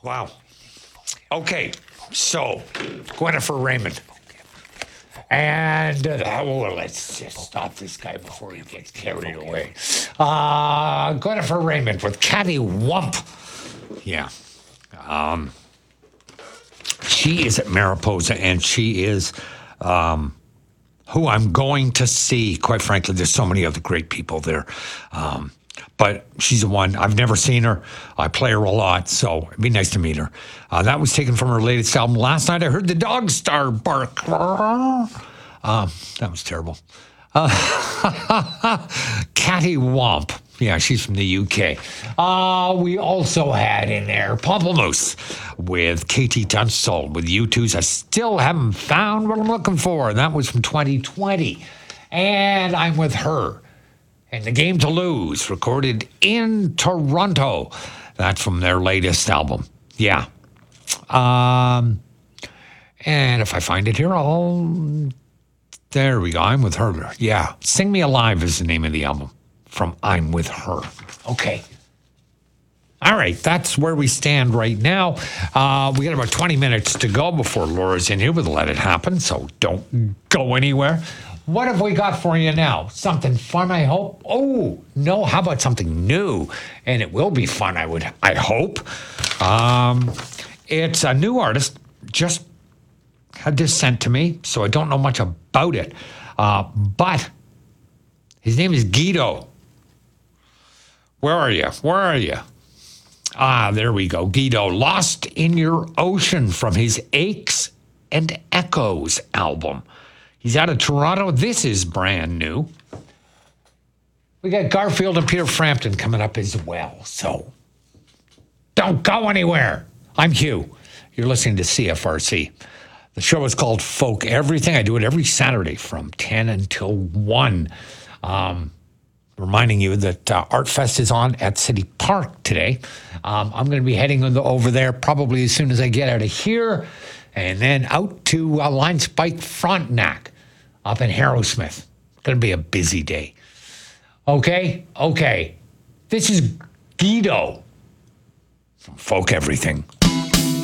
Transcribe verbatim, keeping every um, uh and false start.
Wow. Okay, so Gwyneth Raymond. And uh, well, let's just stop this guy before he gets carried away. Uh, Gwyneth Raymond with Catty Wump. Yeah. Um, she is at Mariposa, and she is um, who I'm going to see. Quite frankly, there's so many other great people there. Um, but she's the one. I've never seen her. I play her a lot, so it'd be nice to meet her. Uh, that was taken from her latest album. Last night I heard the dog star bark. Uh, that was terrible. Uh, Catty Wump. Yeah, she's from the U K. Uh, we also had in there Pamplemousse with Katie Tunstall with U two's I Still Haven't Found What I'm Looking For. And that was from twenty twenty. And I'm with her. And The Game to Lose, recorded in Toronto. That's from their latest album. Yeah. Um, and if I find it here, I'll... There we go. I'm with her. Yeah. Sing Me Alive is the name of the album from I'm With Her. Okay. All right. That's where we stand right now. Uh, we got about twenty minutes to go before Laura's in here with Let It Happen, so don't go anywhere. What have we got for you now? Something fun, I hope? Oh, no. How about something new? And it will be fun, I would, I hope. Um, it's a new artist. Just had this sent to me, so I don't know much about it. Uh, but his name is Guido. Where are you? Where are you? Ah, there we go. Guido, Lost in Your Ocean from his Aches and Echoes album. He's out of Toronto. This is brand new. We got Garfield and Peter Frampton coming up as well. So don't go anywhere. I'm Hugh. You're listening to C F R C. The show is called Folk Everything. I do it every Saturday from ten until one. Um, reminding you that uh, Art Fest is on at City Park today. Um, I'm going to be heading over there probably as soon as I get out of here. And then out to uh, Line Spike Frontenac up in Harrowsmith. It's going to be a busy day. Okay? Okay. This is Guido from Folk Everything.